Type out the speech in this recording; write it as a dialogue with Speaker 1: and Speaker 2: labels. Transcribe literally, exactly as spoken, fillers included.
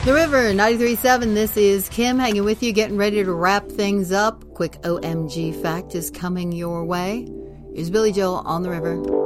Speaker 1: The River, ninety-three point seven. This is Kim hanging with you, getting ready to wrap things up. Quick O M G fact is coming your way. Here's Billy Joel on The River.